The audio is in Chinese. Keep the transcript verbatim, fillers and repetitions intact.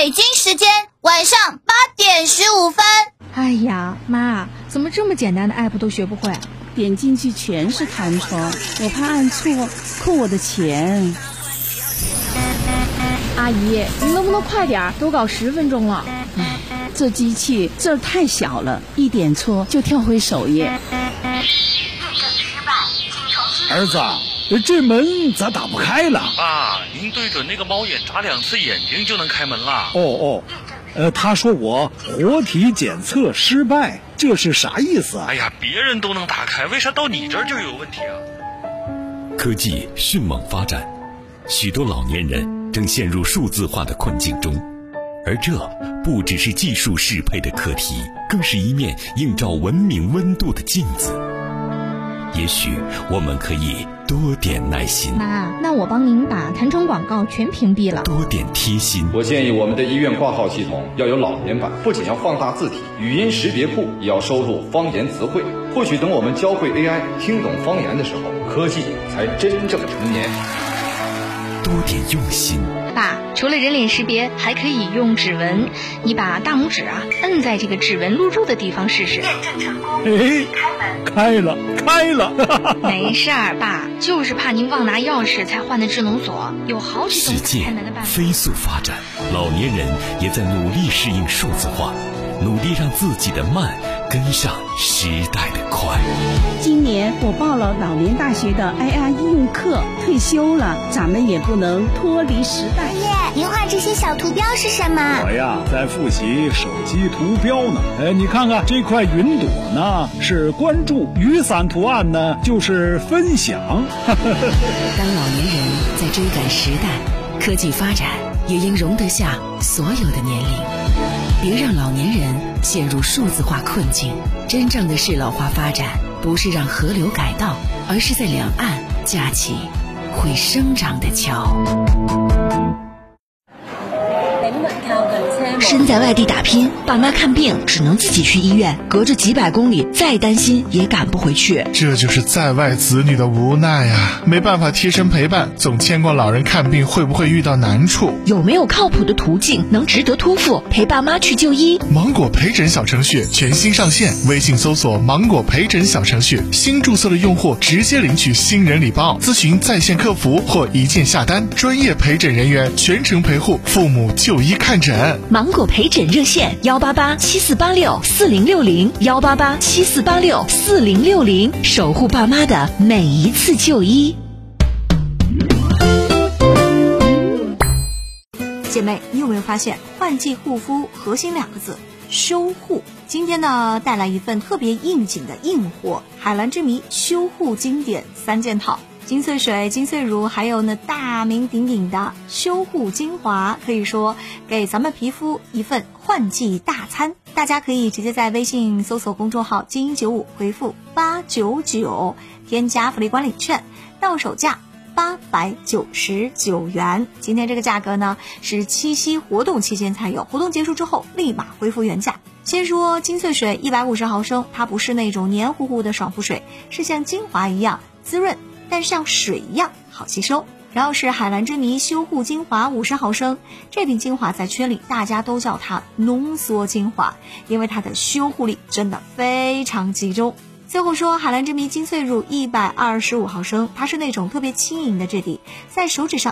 北京时间晚上八点十五分。 哎呀，妈，怎么这么简单的 app 都学不会？ 点进去全是弹窗，我怕按错扣我的钱。 阿姨，你能不能快点？都搞十分钟了。 唉，这机器字儿太小了，一点错就跳回首页。 儿子，这门咋打不开了？ 爸，您对准那个猫眼眨两次眼睛就能开门了。 哦哦，呃，他说我活体检测失败，这是啥意思啊？ 哎呀，别人都能打开，为啥到你这儿就有问题啊？ 科技迅猛发展，许多老年人正陷入数字化的困境中，而这不只是技术适配的课题，更是一面映照文明温度的镜子。也许我们可以多点耐心。 妈，那我帮您把弹窗广告全屏蔽了。 多点贴心。 我建议我们的医院挂号系统要有老年版，不仅要放大字体，语音识别库也要收录方言词汇。或许等我们教会 A I 听懂方言的时候，科技才真正成年。 多点用心。 爸，除了人脸识别，还可以用指纹。你把大拇指啊摁在这个指纹录入的地方试试。验证成功。 哎，开了，开了。 没事儿，爸，就是怕您忘拿钥匙才换的智能锁，有好几种开门的办法。 世界飞速发展，老年人也在努力适应数字化，努力让自己的慢跟上时代的快。 今年我报了老年大学的 A I 应用课，退休了，咱们也不能脱离时代。 爷爷，您画这些小图标是什么？ 我呀，在复习手机图标呢。哎，你看看这块云朵呢，是关注；雨伞图案呢，就是分享。 当老年人在追赶时代，科技发展也应容得下所有的年龄。别让老年人陷入数字化困境。真正的适老化发展，不是让河流改道，而是在两岸架起会生长的桥。 身在外地打拼，爸妈看病只能自己去医院，隔着几百公里，再担心也赶不回去。 这就是在外子女的无奈啊！没办法贴身陪伴，总牵挂老人看病会不会遇到难处？ 有没有靠谱的途径能值得托付陪爸妈去就医？ 芒果陪诊小程序全新上线，微信搜索芒果陪诊小程序，新注册的用户直接领取新人礼包，咨询在线客服或一键下单，专业陪诊人员全程陪护父母就医看诊。 芒果陪诊热线幺八八七四八六四零六零幺八八七四八六四零六零，守护爸妈的每一次就医。 姐妹，你有没有发现换季护肤核心两个字修护？今天呢，带来一份特别应景的硬货，海蓝之谜修护经典三件套。金萃水、金萃乳，还有呢大名鼎鼎的修护精华，可以说给咱们皮肤一份换季大餐。大家可以直接在微信搜索公众号精英九五，回复八九九，添加福利管理券，到手价八百九十九元。今天这个价格呢是七夕活动期间才有，活动结束之后立马恢复原价。先说金萃水一百五十毫升，它不是那种黏糊糊的爽肤水，是像精华一样滋润，但像水一样好吸收。然后是海蓝之谜修护精华五十毫升，这瓶精华在圈里大家都叫它浓缩精华，因为它的修护力真的非常集中。最后说海蓝之谜金萃乳一百二十五毫升，它是那种特别轻盈的质地，在手指上